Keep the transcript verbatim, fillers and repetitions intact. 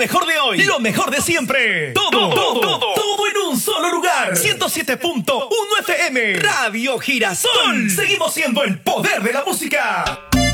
mejor de hoy, lo mejor de siempre. Todo, todo, todo, todo en un solo lugar. ciento siete punto uno F M. Radio Girasol. Seguimos siendo el poder de la música.